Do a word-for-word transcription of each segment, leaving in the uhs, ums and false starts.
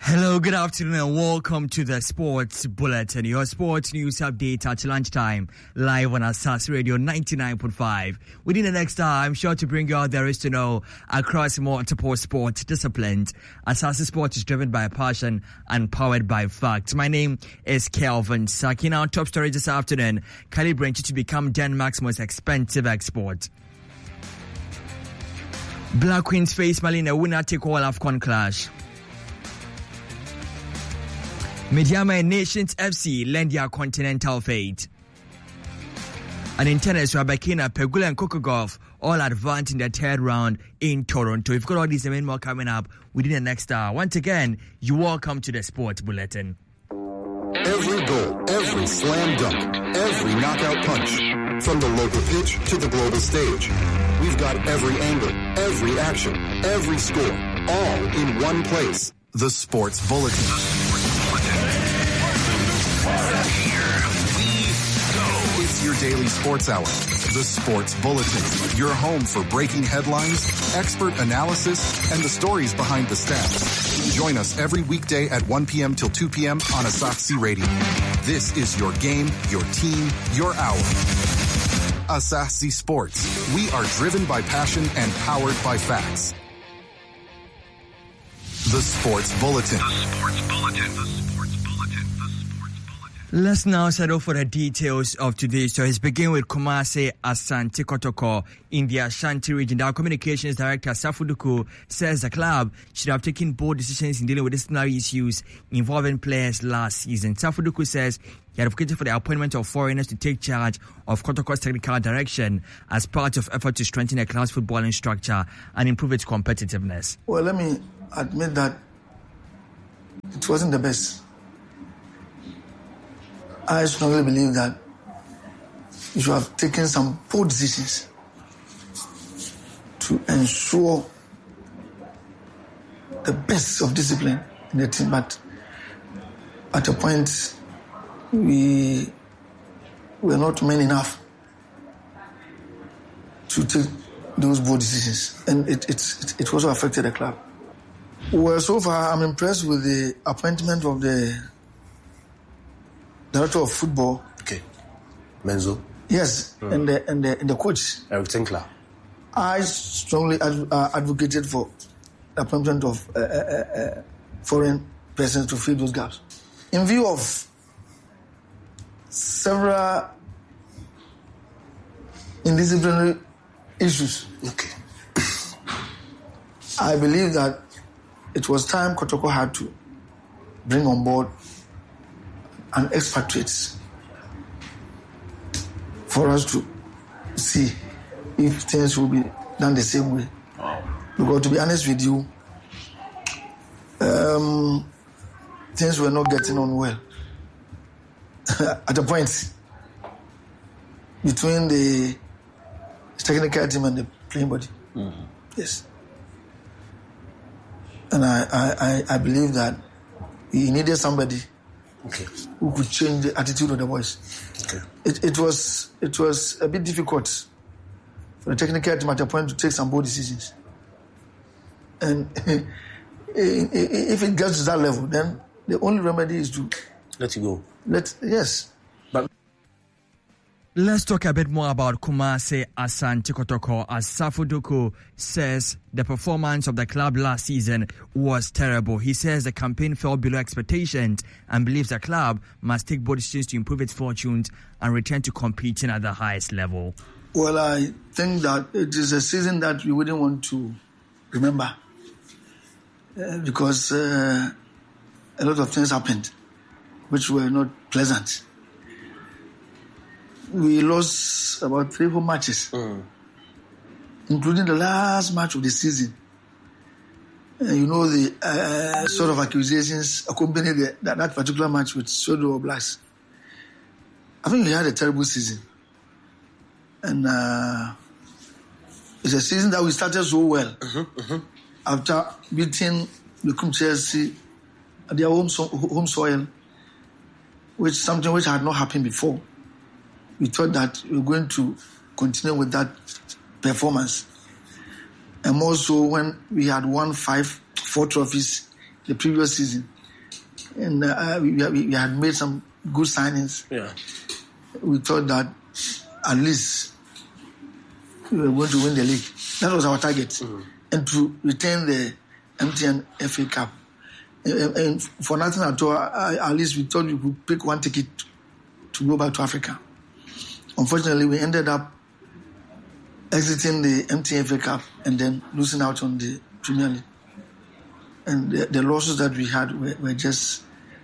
Hello, good afternoon, and welcome to the Sports Bulletin, your sports news update at lunchtime, live on Asas Radio ninety-nine point five. Within the next hour, I'm sure to bring you all there is to know across multiple sports disciplines. Asas Sport is driven by passion and powered by facts. My name is Kelvin Saki. Now, top story this afternoon: Kali Branch to become Denmark's most expensive export. Black Queens face Mali in a winner-take-all AFCON clash. Mediama and Nations F C lend their continental fate. And in tennis, Rabakina, Pegula and Coco Golf all advanced in the third round in Toronto. We've got all these and many more coming up within the next hour. Once again, you're welcome to the Sports Bulletin. Every goal, every slam dunk, every knockout punch. From the local pitch to the global stage. We've got every angle, every action, every score, all in one place. The Sports Bulletin. It's your daily sports hour. The Sports Bulletin. Your home for breaking headlines, expert analysis, and the stories behind the stats. Join us every weekday at one p.m. till two p.m. on Asaxi Radio. This is your game, your team, your hour. Asaxi Sports. We are driven by passion and powered by facts. The Sports Bulletin. The Sports Bulletin. The Sports Bulletin. The Sports Bulletin. Let's now settle for the details of today's stories. Begin with Kumasi Asante Kotoko in the Ashanti region. Our communications director, Safuduku, says the club should have taken bold decisions in dealing with disciplinary issues involving players last season. Safuduku says he advocated for the appointment of foreigners to take charge of Kotoko's technical direction as part of effort to strengthen the club's footballing structure and improve its competitiveness. Well, let me admit that it wasn't the best. I strongly believe that you should have taken some bold decisions to ensure the best of discipline in the team. But at a point, we were not men enough to take those bold decisions, and it it, it, it also affected the club. Well, so far, I'm impressed with the appointment of the director of football. Okay. Menzo. Yes, mm. and the and the and the coach. Eric Tinkler. I strongly ad, uh, advocated for the appointment of uh, uh, uh, foreign persons to fill those gaps. In view of several indisciplinary issues, okay, I believe that it was time Kotoko had to bring on board an expatriate for us to see if things will be done the same way. Wow. Because to be honest with you, um, things were not getting on well. At a point between the technical team and the playing body. Mm-hmm. Yes. And I, I, I believe that he needed somebody okay. who could change the attitude of the boys. Okay. It, it was it was a bit difficult for the technical team at a point to take some bold decisions. And if it gets to that level, then the only remedy is to let you go. Let yes. But let's talk a bit more about Kumasi Asante Kotoko. As Safuduku says, the performance of the club last season was terrible. He says the campaign fell below expectations and believes the club must take bold decisions to improve its fortunes and return to competing at the highest level. Well, I think that it is a season that we wouldn't want to remember uh, because uh, a lot of things happened which were not pleasant. We lost about three home matches, mm. including the last match of the season. Uh, you know, the uh, sort of accusations accompanied the, that, that particular match with Sodo Blacks. I think we had a terrible season. And uh, it's a season that we started so well. Mm-hmm, mm-hmm. After beating the Chelsea at their home, so- home soil, which something which had not happened before. We thought that we were going to continue with that performance. And more so when we had won five, four trophies the previous season. and uh, we, we had made some good signings. Yeah. We thought that at least we were going to win the league. That was our target, mm. and to retain the M T N F A Cup. And, and for nothing at all, at least we thought we could pick one ticket to go back to Africa. Unfortunately, we ended up exiting the M T N F A Cup and then losing out on the Premier League. And the, the losses that we had were, were just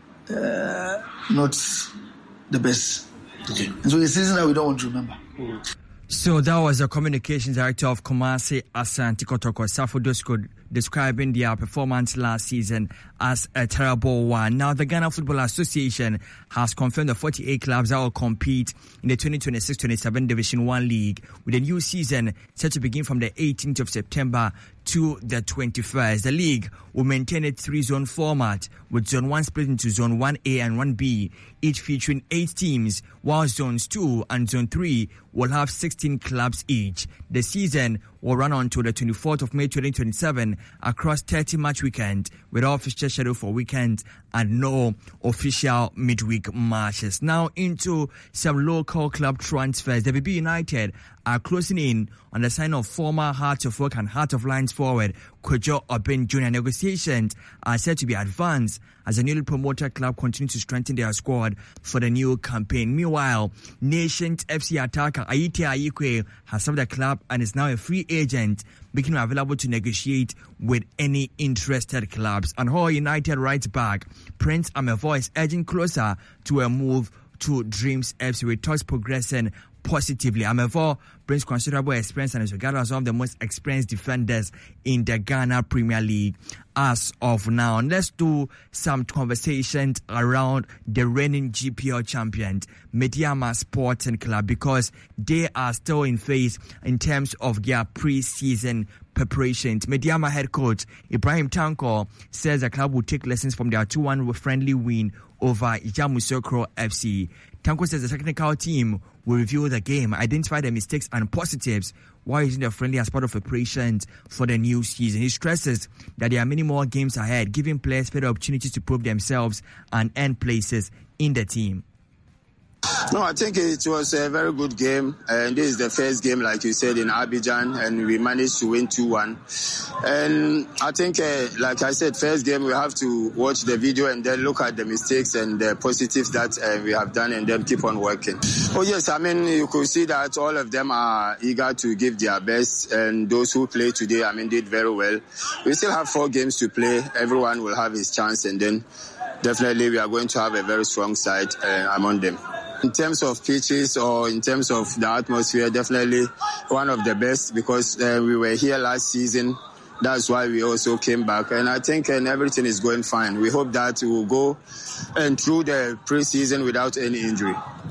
uh, not the best. Okay. And so it's a season that we don't want to remember. Mm. So that was the communications director of Kumasi Asante Kotoko, Safo Dusko, describing their performance last season as a terrible one. Now, the Ghana Football Association has confirmed the forty-eight clubs that will compete in the twenty twenty-six twenty-seven Division one League, with a new season set to begin from the eighteenth of September to the twenty-first. The league will maintain its three-zone format, with Zone one split into Zone one A and one B, each featuring eight teams, while Zones two and Zone three will have sixteen clubs each. The season will run until the twenty-fourth of May twenty twenty-seven across thirty match weekend, with all fixtures scheduled for weekends and no official midweek matches. Now into some local club transfers. The B B United are closing in on the sign of former Heart of Oak and Heart of Lions forward Kojo Obin Junior Negotiations are set to be advanced as the newly promoted club continues to strengthen their squad for the new campaign. Meanwhile, Nations F C attacker Ayite Ayikwe has left the club and is now a free agent, making him available to negotiate with any interested clubs. And Hull United right back Prince Amevo is edging closer to a move to Dreams F C, with talks progressing positively. Amevo brings considerable experience and is regarded as one of the most experienced defenders in the Ghana Premier League as of now. And let's do some conversations around the reigning G P L champions, Medeama Sporting Club, because they are still in phase in terms of their pre-season preparations. Medeama head coach Ibrahim Tanko says the club will take lessons from their two one friendly win over Yamoussoukro F C. Tanko says the technical team will review the game, identify the mistakes and positives while using the friendly as part of preparations for the new season. He stresses that there are many more games ahead, giving players better opportunities to prove themselves and earn places in the team. No, I think it was a very good game, and this is the first game, like you said, in Abidjan, and we managed to win two one. And I think, uh, like I said, first game we have to watch the video and then look at the mistakes and the positives that uh, we have done, and then keep on working. Oh yes, I mean, you could see that all of them are eager to give their best, and those who played today, I mean, did very well. We still have four games to play. Everyone will have his chance, and then definitely we are going to have a very strong side uh, among them. In terms of pitches or in terms of the atmosphere, definitely one of the best, because uh, we were here last season. That's why we also came back. And I think and everything is going fine. We hope that we will go and through the pre-season without any injury.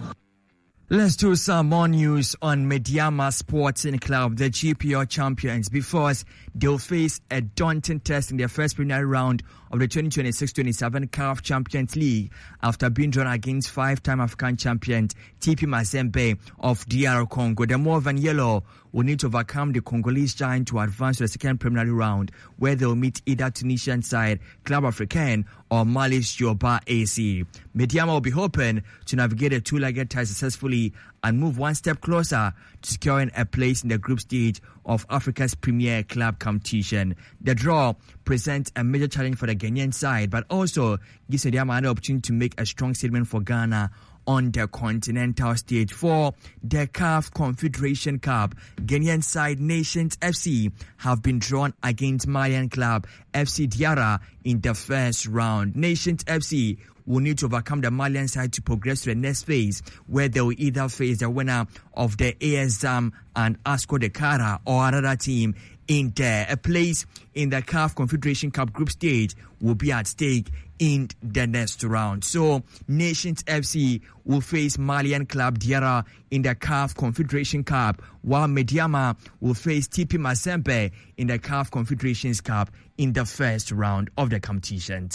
Let's do some more news on Medeama Sporting Club, the G P L champions, because they'll face a daunting test in their first preliminary round of the twenty twenty-six twenty-seven C A F Champions League after being drawn against five-time African champion T P Mazembe of D R Congo. The Mauve and Yellow will need to overcome the Congolese giant to advance to the second preliminary round, where they'll meet either Tunisian side Club Africain or Mali's Yoba A C. Medeama will be hoping to navigate a two-legged tie successfully and move one step closer to securing a place in the group stage of Africa's premier club competition. The draw presents a major challenge for the Ghanaian side, but also gives Medeama an opportunity to make a strong statement for Ghana on the continental stage. For the C A F Confederation Cup, Ghanaian side Nations F C have been drawn against Malian club F C Diarra in the first round. Nations F C will need to overcome the Malian side to progress to the next phase, where they will either face the winner of the A S M and Asco Dekara or another team in there. A place in the C A F Confederation Cup group stage will be at stake in the next round. So Nations F C will face Malian club Diarra in the C A F Confederation Cup, while Medeama will face T P Mazembe in the C A F Confederations Cup in the first round of the competition.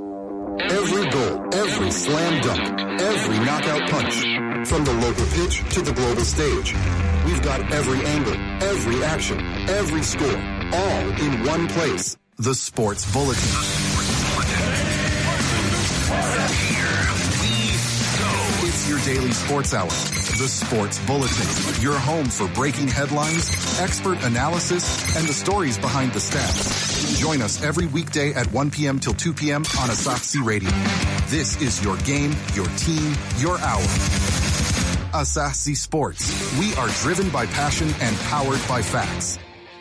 Every goal, every slam dunk, every knockout punch. From the local pitch to the global stage. We've got every angle, every action, every score, all in one place. The Sports Bulletin. It's your daily sports hour, the Sports Bulletin, your home for breaking headlines, expert analysis, and the stories behind the stats. Join us every weekday at one p.m. till two p.m. on Asahi Radio. This is your game, your team, your hour. Asahi Sports. We are driven by passion and powered by facts.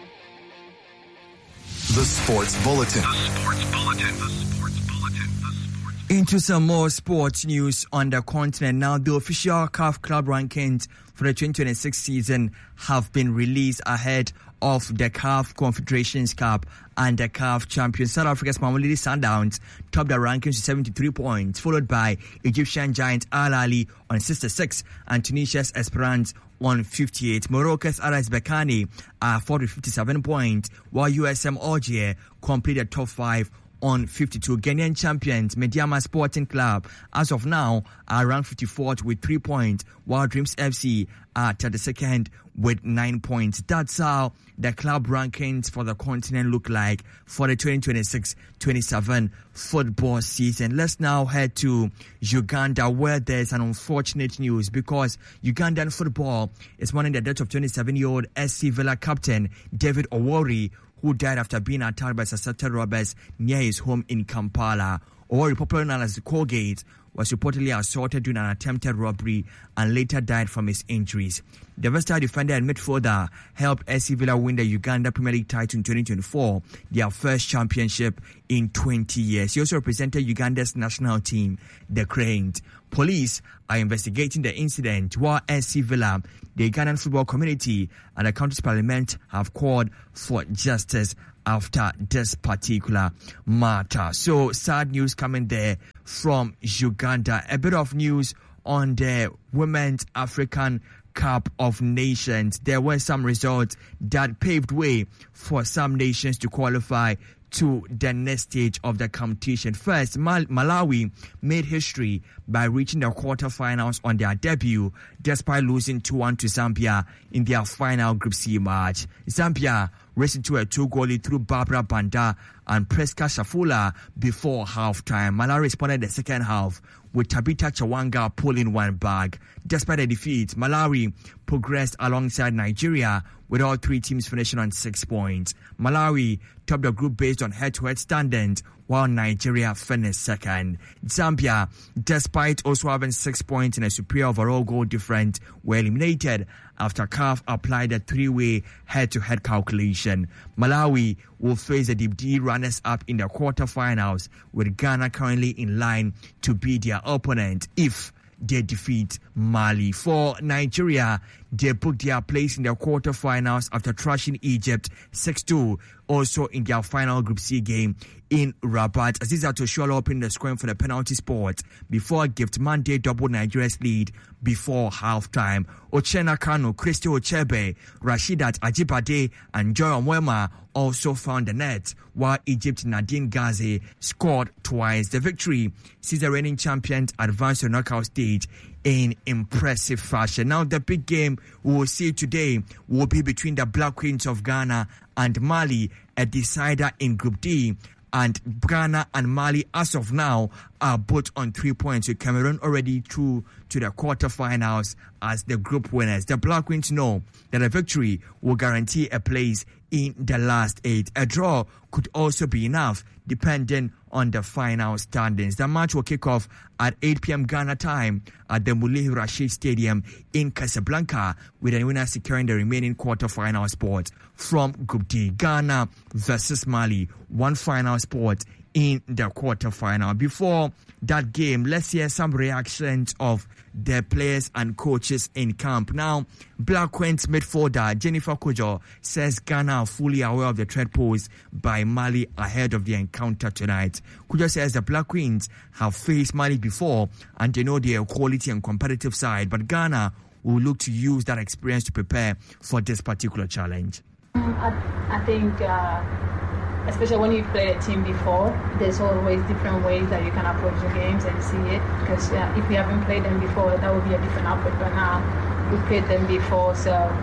The Sports Bulletin. The Sports Bulletin. The Sports Bulletin. The Sports. Into some more sports news on the continent now. The official C A F club rankings for the twenty twenty-six season have been released ahead of the C A F Confederations Cup and the C A F Champions. South Africa's Mamelodi Sundowns topped the rankings with seventy-three points, followed by Egyptian giant Al Ahly on sixty-six and Tunisia's Esperance on fifty-eight. Morocco's R S Berkane are fourth with fifty-seven points, while U S M Alger completed top five on fifty-two. Ghanaian champions Mediama Sporting Club as of now are ranked fifty-fourth with three points, while Dreams F C are thirty-second with nine points. That's how the club rankings for the continent look like for the twenty twenty-six twenty-seven football season. Let's now head to Uganda, where there's an unfortunate news because Ugandan football is mourning the death of twenty-seven-year-old S C Villa captain David Owori, who died after being attacked by suspected robbers near his home in Kampala. Owori, popularly known as Colgate, was reportedly assaulted during an attempted robbery and later died from his injuries. The versatile defender and midfielder helped S C Villa win the Uganda Premier League title in twenty twenty-four, their first championship in twenty years. He also represented Uganda's national team, the Cranes. Police are investigating the incident, while S C Villa, the Ugandan football community, and the country's parliament have called for justice after this particular matter. So, sad news coming there from Uganda. A bit of news on the Women's African Cup of Nations. There were some results that paved way for some nations to qualify to the next stage of the competition. First, Mal- Malawi made history by reaching the quarterfinals on their debut, despite losing two one to Zambia in their final Group C match. Zambia raced into a two-goal lead through Barbara Banda and Preska Shafula before halftime. Malawi responded the second half with Tabitha Chawanga pulling one back. Despite the defeat, Malawi progressed alongside Nigeria, with all three teams finishing on six points. Malawi topped the group based on head-to-head standings, while Nigeria finished second. Zambia, despite also having six points and a superior overall goal difference, were eliminated after C A F applied a three-way head-to-head calculation. Malawi will face the Deep D runners-up in the quarterfinals, with Ghana currently in line to be their opponent if they defeat Mali. For Nigeria, they booked their place in the quarterfinals after thrashing Egypt six two, also in their final Group C game in Rabat. Aziza Toshola opened the scoring for the penalty spot before Gift Monday doubled Nigeria's lead before halftime. Ochena Kano, Christy Ochebe, Rashidat Ajibade, and Joy Onwema also found the net, while Egypt's Nadine Ghazi scored twice. The victory sees the reigning champions advance to the knockout stage in impressive fashion. Now, the big game we will see today will be between the Black Queens of Ghana and Mali, a decider in Group D. And Ghana and Mali, as of now, are both on three points, with Cameroon already through to the quarterfinals as the group winners. The Black Queens know that a victory will guarantee a place in the last eight. A draw could also be enough, depending on the final standings. The match will kick off at eight p.m. Ghana time at the Moulay Rashid Stadium in Casablanca, with the winner securing the remaining quarterfinal spot from Group D. Ghana versus Mali, one final spot in the quarterfinal. Before that game, let's hear some reactions of the players and coaches in camp. Now, Black Queens midfielder Jennifer Kojo says Ghana are fully aware of the threat posed by Mali ahead of the encounter tonight. Kojo says the Black Queens have faced Mali before and they know their quality and competitive side, but Ghana will look to use that experience to prepare for this particular challenge. I, I think uh, especially when you've played a team before, there's always different ways that you can approach the games and see it, because uh, if you haven't played them before, that would be a different approach, but now we've played them before, so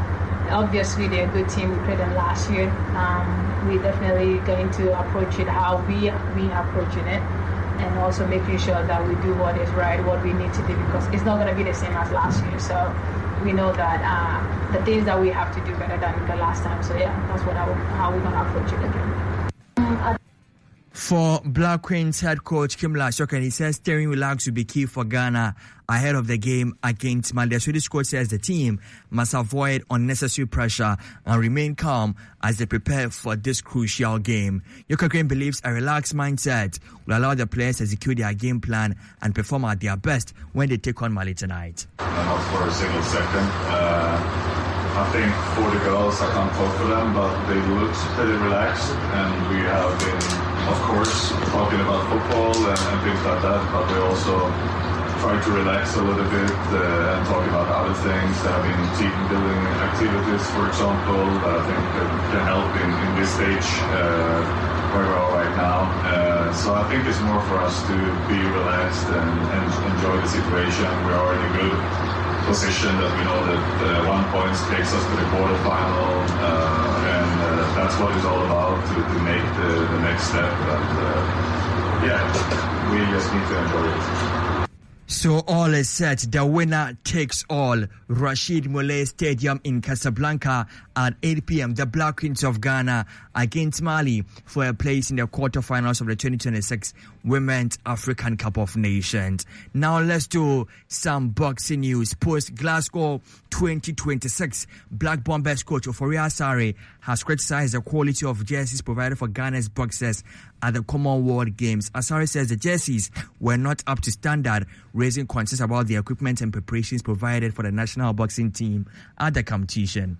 obviously they're a good team. We played them last year. Um, we're definitely going to approach it how we we approaching it, and also making sure that we do what is right, what we need to do, because it's not going to be the same as last year. So we know that uh, the things that we have to do better than the last time. So yeah, that's what I, how we're going to approach it again. Um, For Black Queens head coach Kim Lashokan, he says steering relax will be key for Ghana ahead of the game against Mali. The Swedish coach says the team must avoid unnecessary pressure and remain calm as they prepare for this crucial game. Yoka Green believes a relaxed mindset will allow the players to execute their game plan and perform at their best when they take on Mali tonight. Not for a single second. Uh... I think for the girls, I can't talk for them, but they look pretty relaxed, and we have been, of course, talking about football and, and things like that, but we also try to relax a little bit uh, and talk about other things. There have been team-building activities, for example, that I think can, can help in, in this stage uh, where we are right now. Uh, so I think it's more for us to be relaxed and, and enjoy the situation. We are in a good position that we know that uh, one point takes us to the quarterfinal, uh, and uh, that's what it's all about, to, to make the, the next step. And uh, yeah, we just need to enjoy it. So all is set. The winner takes all. Rashid Moulay Stadium in Casablanca at eight p.m. The Black Queens of Ghana against Mali for a place in the quarterfinals of the twenty twenty-six Women's African Cup of Nations. Now let's do some boxing news. Post Glasgow twenty twenty-six, Black Bombers coach Ofori Asare has criticized the quality of jerseys provided for Ghana's boxers at the Commonwealth Games. Asare says the jerseys were not up to standard, raising concerns about the equipment and preparations provided for the national boxing team at the competition.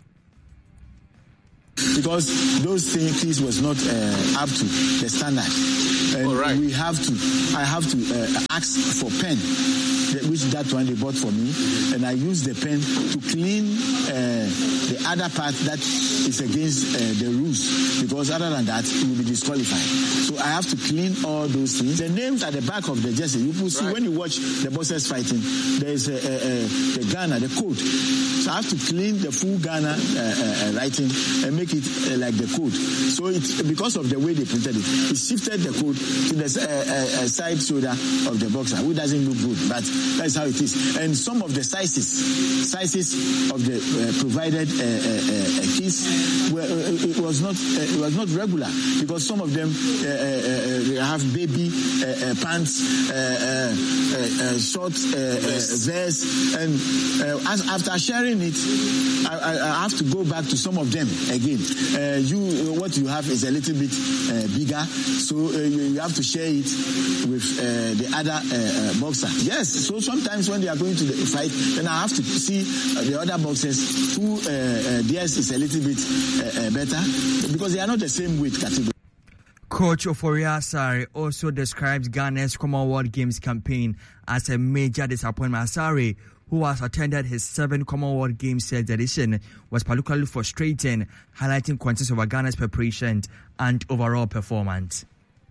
Because those things was not uh, up to the standard. And all right. we have to, I have to uh, ask for pen, which that one they bought for me, and I use the pen to clean uh, the other part that is against uh, the rules, because other than that, it will be disqualified. So I have to clean all those things. The names at the back of the jersey, you will see right. when you watch the boxers fighting, there is a, a, a, the Ghana, the code. So I have to clean the full Ghana uh, uh, writing and make it uh, like the code. So it's because of the way they printed it, it shifted the code to the uh, uh, side shoulder of the boxer, which doesn't look good, but that's how it is. And some of the sizes, sizes of the uh, provided uh, uh, uh, keys, were, uh, it was not uh, it was not regular, because some of them uh, uh, uh, have baby uh, uh, pants, uh, uh, uh, uh, short uh, uh, vest, and uh, as, after sharing it, I, I, I have to go back to some of them again. Uh, you, what you have is a little bit uh, bigger, so uh, you, you have to share it with uh, the other uh, uh, boxer. Yes, so sometimes when they are going to the fight, then I have to see uh, the other boxers who uh, uh, theirs is a little bit uh, uh, better, because they are not the same weight category. Coach Ofori Asare also describes Ghana's Commonwealth Games campaign as a major disappointment. Asare, who has attended his seventh Commonwealth Games edition, was particularly frustrating, highlighting concerns over Ghana's preparation and overall performance.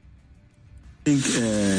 I think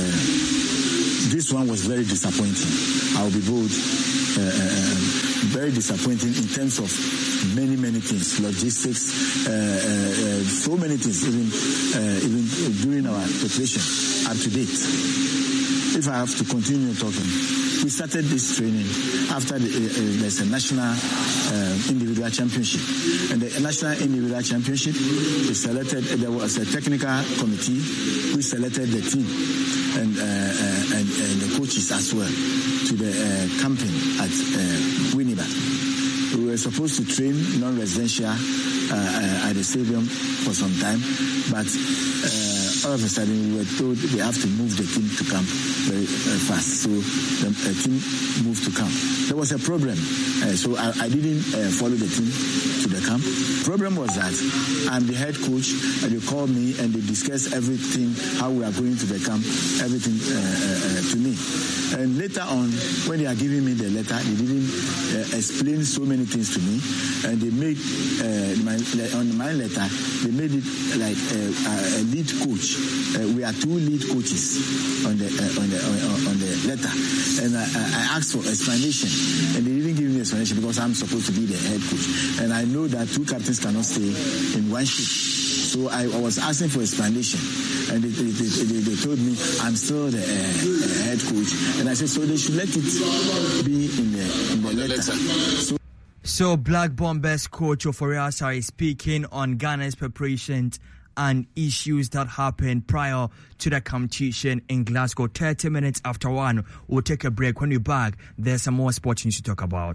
uh, this one was very disappointing. I'll be bold. Uh, uh, very disappointing in terms of many, many things, logistics, uh, uh, uh, so many things, even uh, even during our preparation, up to date. If I have to continue talking, we started this training after the, uh, uh, there's a national uh, individual championship. And the national individual championship, we selected, uh, there was a technical committee, we selected the team and, uh, uh, and, and the coaches as well to the uh, camping at uh, Winneba. We were supposed to train non-residential uh, uh, at the stadium for some time, but uh, all of a sudden we were told we have to move the team to camp very uh, fast. So the uh, team moved to camp. There was a problem, uh, so I, I didn't uh, follow the team to the camp. Problem was that I'm the head coach, and they called me and they discussed everything, how we are going to the camp, everything uh, uh, to me. And later on, when they are giving me the letter, they didn't uh, explain so many things to me, and they made uh, my, on my letter, they made it like a, a lead coach coach. Uh, we are two lead coaches on the uh, on the on, on the letter, and I, I asked for explanation, and they didn't give me explanation because I'm supposed to be the head coach, and I know that two captains cannot stay in one ship. So I, I was asking for explanation, and they, they, they, they told me I'm still the uh, head coach, and I said so they should let it be in the in the letter. So, So, Black Bombers coach Ofori Asare is speaking on Ghana's preparations and issues that happened prior to the competition in Glasgow. thirty minutes after one, we'll take a break. When we're back, there's some more sports news to talk about.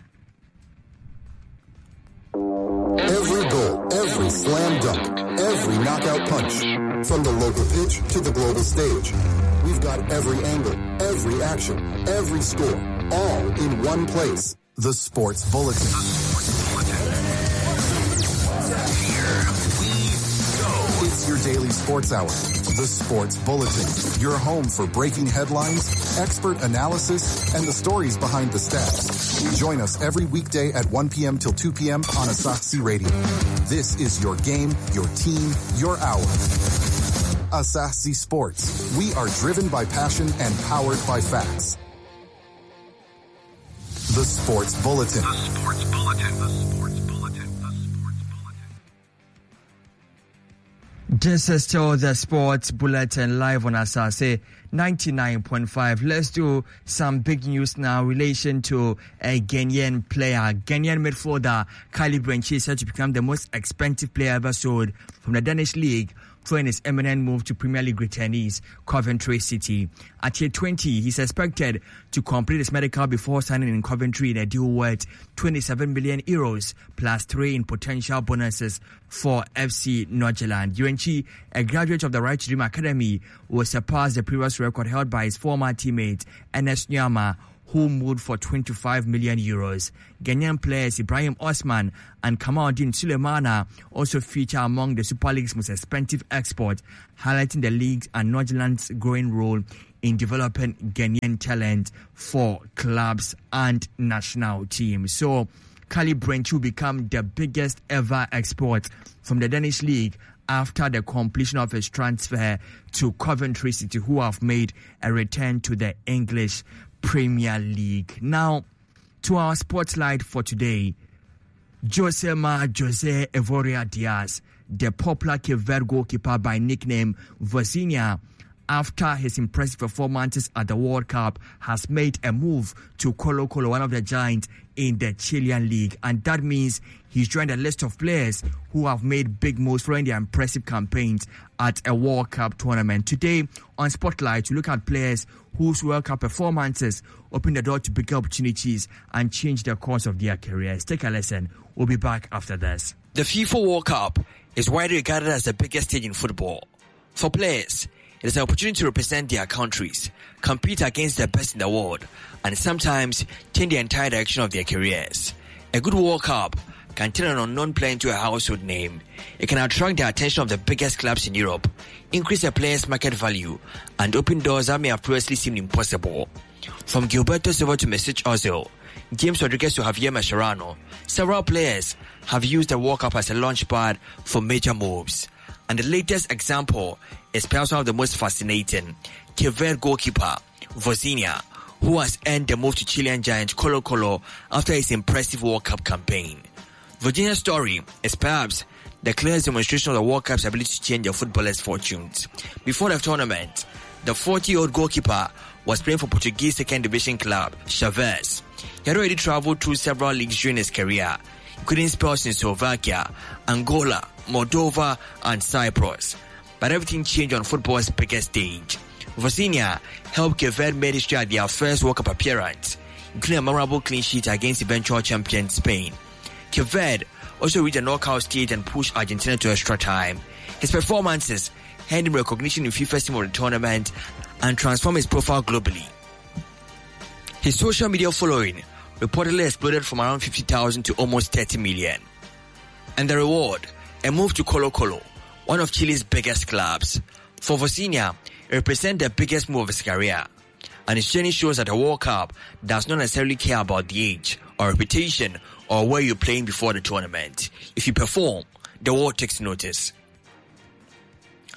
Every goal, every slam dunk, every knockout punch. From the local pitch to the global stage. We've got every angle, every action, every score, all in one place. The Sports Bulletin. It's your daily sports hour. The Sports Bulletin. Your home for breaking headlines, expert analysis, and the stories behind the stats. Join us every weekday at one p.m. till two p.m. on Asahi Radio. This is your game, your team, your hour. Asahi Sports. We are driven by passion and powered by facts. The Sports Bulletin. The Sports Bulletin. The Sports Bulletin. The Sports Bulletin. This is still the Sports Bulletin live on Asase ninety-nine point five. Let's do some big news now in relation to a Ghanaian player. Ghanaian midfielder Kali Brenchi is said to become the most expensive player ever sold from the Danish League, following his imminent move to Premier League returnees Coventry City. At year twenty, he's expected to complete his medical before signing in Coventry in a deal worth twenty-seven million euros plus three in potential bonuses for F C Norgeland. Yuenchi, a graduate of the Right to Dream Academy, will surpass the previous record held by his former teammate Enes Nyama, who moved for twenty-five million euros. Ghanaian players Ibrahim Osman and Kamaldeen Sulemana also feature among the Super League's most expensive exports, highlighting the league's and Norgeland's growing role in developing Ghanaian talent for clubs and national teams. So, Kali Brenchi will become the biggest ever export from the Danish League after the completion of his transfer to Coventry City, who have made a return to the English Premier League. Now, to our spotlight for today, Josema Jose Evoria Diaz, the popular Cape Verde goalkeeper by nickname Vozinha, after his impressive performances at the World Cup, has made a move to Colo Colo, one of the giants in the Chilean League. And that means he's joined a list of players who have made big moves following their impressive campaigns at a World Cup tournament. Today on Spotlight, we look at players whose World Cup performances open the door to bigger opportunities and change the course of their careers. Take a listen. We'll be back after this. The FIFA World Cup is widely regarded as the biggest stage in football. For players, it is an opportunity to represent their countries, compete against the best in the world, and sometimes change the entire direction of their careers. A good World Cup can turn an unknown player into a household name. It can attract the attention of the biggest clubs in Europe, increase a player's market value, and open doors that may have previously seemed impossible. From Gilberto Silva to Mesut Ozil, James Rodriguez to Javier Mascherano, several players have used the World Cup as a launchpad for major moves. And the latest example is perhaps one of the most fascinating, Cape Verde goalkeeper Vozinha, who has earned the move to Chilean giant Colo Colo after his impressive World Cup campaign. Vozinha's story is perhaps the clearest demonstration of the World Cup's ability to change a footballer's fortunes. Before the tournament, the forty-year-old goalkeeper was playing for Portuguese second division club Chaves. He had already travelled through several leagues during his career, including spells in Slovakia, Angola, Moldova, and Cyprus. But everything changed on football's biggest stage. Vozinha helped Cape Verde make history at their first World Cup appearance, including a memorable clean sheet against eventual champion Spain. Cape Verde also reached the knockout stage and pushed Argentina to extra time. His performances earned him recognition in FIFA's team of the tournament and transformed his profile globally. His social media following reportedly exploded from around fifty thousand to almost thirty million. And the reward, a move to Colo Colo, one of Chile's biggest clubs. For Vozinha, it represents the biggest move of his career. And his journey shows that the World Cup does not necessarily care about the age or reputation or where you're playing before the tournament. If you perform, the world takes notice.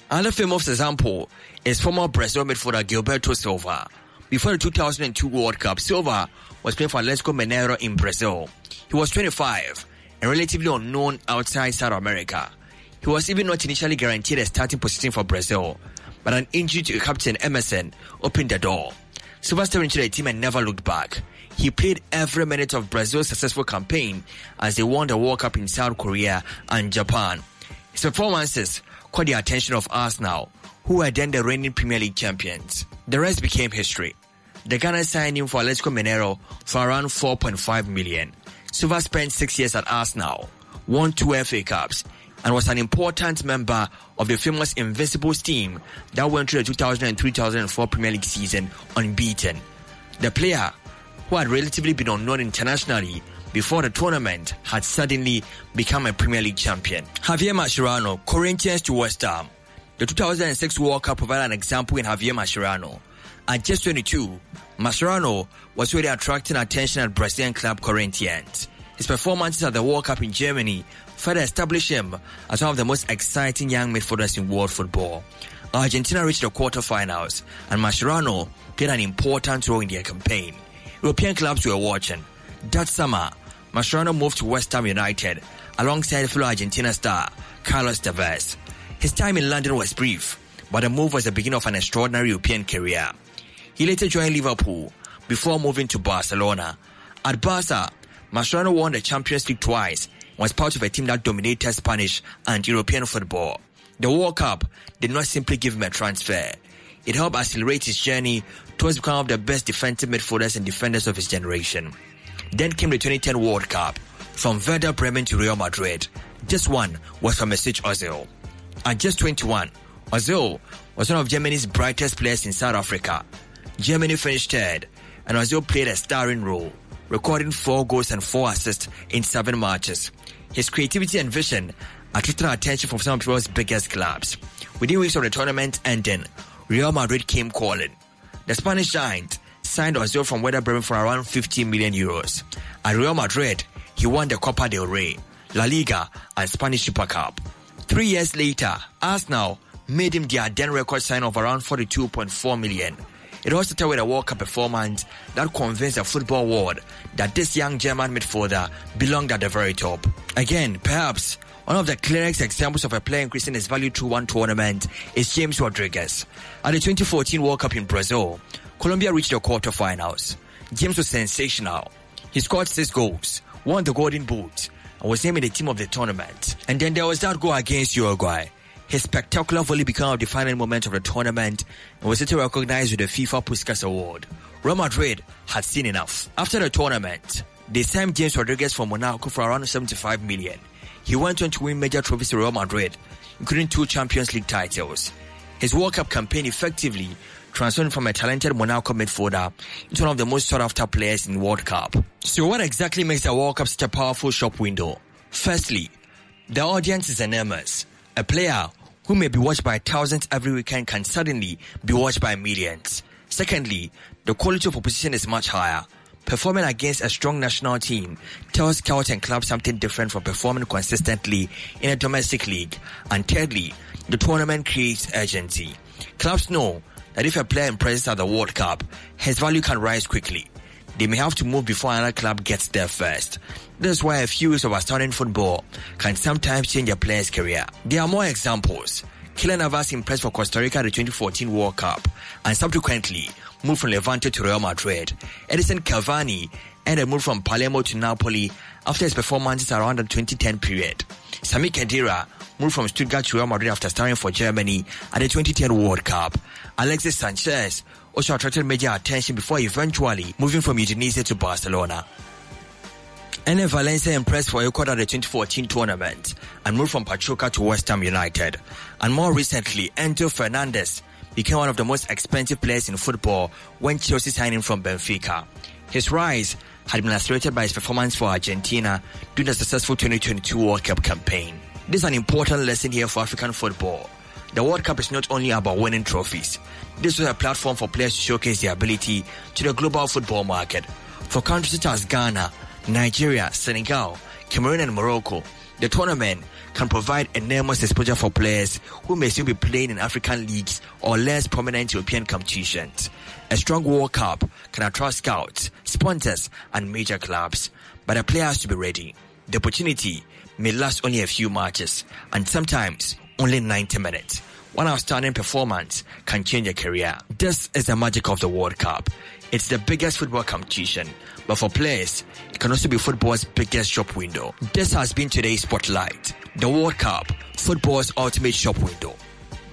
Another famous example is former Brazil midfielder Gilberto Silva. Before the two thousand two World Cup, Silva was playing for Atlético Mineiro in Brazil. He was twenty-five and relatively unknown outside South America. He was even not initially guaranteed a starting position for Brazil, but an injury to captain Emerson opened the door. Silva stepped into the team and never looked back. He played every minute of Brazil's successful campaign as they won the World Cup in South Korea and Japan. His performances caught the attention of Arsenal, who were then the reigning Premier League champions. The rest became history. The Ghana signed him for Atlético Mineiro for around four point five million. Silva spent six years at Arsenal, won two F A Cups, and was an important member of the famous Invincibles team that went through the two thousand three two thousand four Premier League season unbeaten. The player, who had relatively been unknown internationally before the tournament, had suddenly become a Premier League champion. Javier Mascherano, Corinthians to West Ham. The two thousand six World Cup provided an example in Javier Mascherano. At just twenty-two, Mascherano was really attracting attention at Brazilian club Corinthians. His performances at the World Cup in Germany further established him as one of the most exciting young midfielders in world football. Argentina reached the quarterfinals, and Mascherano played an important role in their campaign. European clubs were watching. That summer, Mascherano moved to West Ham United alongside fellow Argentina star Carlos Tevez. His time in London was brief, but the move was the beginning of an extraordinary European career. He later joined Liverpool before moving to Barcelona. At Barca, Mascherano won the Champions League twice and was part of a team that dominated Spanish and European football. The World Cup did not simply give him a transfer. It helped accelerate his journey towards becoming one of the best defensive midfielders and defenders of his generation. Then came the twenty ten World Cup. From Werder Bremen to Real Madrid, this one was from Mesut Ozil. At just twenty-one, Ozil was one of Germany's brightest players in South Africa. Germany finished third, and Ozil played a starring role, recording four goals and four assists in seven matches. His creativity and vision attracted attention from some of the world's biggest clubs. Within weeks of the tournament ending, Real Madrid came calling. The Spanish giant signed Ozil from Werder Bremen for around fifteen million euros. At Real Madrid, he won the Copa del Rey, La Liga, and Spanish Super Cup. Three years later, Arsenal made him their then record sign of around forty-two point four million. It all started with a World Cup performance that convinced the football world that this young German midfielder belonged at the very top. Again, perhaps one of the clearest examples of a player increasing his value through one tournament is James Rodriguez. At the twenty fourteen World Cup in Brazil, Colombia reached the quarterfinals. James was sensational. He scored six goals, won the Golden Boot, and was named in the team of the tournament. And then there was that goal against Uruguay. His spectacular volley became a defining moment of the tournament and was later recognized with the FIFA Puskas Award. Real Madrid had seen enough. After the tournament, they signed James Rodriguez from Monaco for around seventy-five million. He went on to win major trophies to Real Madrid, including two Champions League titles. His World Cup campaign effectively transformed from a talented Monaco midfielder into one of the most sought-after players in World Cup. So what exactly makes the World Cup such a powerful shop window? Firstly, the audience is enormous. A player who may be watched by thousands every weekend can suddenly be watched by millions. Secondly, the quality of opposition is much higher. Performing against a strong national team tells scouts and clubs something different from performing consistently in a domestic league. And thirdly, the tournament creates urgency. Clubs know that if a player impresses at the World Cup, his value can rise quickly. They may have to move before another club gets there first. This is why a few weeks of astounding football can sometimes change a player's career. There are more examples. Kylian Navas impressed for Costa Rica at the twenty fourteen World Cup and subsequently moved from Levante to Real Madrid. Edison Cavani earned a move from Palermo to Napoli after his performances around the twenty ten period. Sami Khedira moved from Stuttgart to Real Madrid after starring for Germany at the twenty ten World Cup. Alexis Sanchez also attracted major attention before eventually moving from Udinese to Barcelona. Ene Valencia impressed for Ecuador at the twenty fourteen tournament and moved from Pachuca to West Ham United. And more recently, Enzo Fernandez became one of the most expensive players in football when Chelsea signed him from Benfica. His rise had been accelerated by his performance for Argentina during the successful twenty twenty-two World Cup campaign. This is an important lesson here for African football. The World Cup is not only about winning trophies. This was a platform for players to showcase their ability to the global football market. For countries such as Ghana, Nigeria, Senegal, Cameroon and Morocco, The tournament can provide enormous exposure for players who may soon be playing in African leagues or less prominent European competitions. A strong World Cup can attract scouts, sponsors, and major clubs, but the player has to be ready. The opportunity may last only a few matches and sometimes only ninety minutes. One outstanding performance can change a career. This is the magic of the World Cup. It's the biggest football competition, but for players, it can also be football's biggest shop window. This has been today's Spotlight, the World Cup, football's ultimate shop window.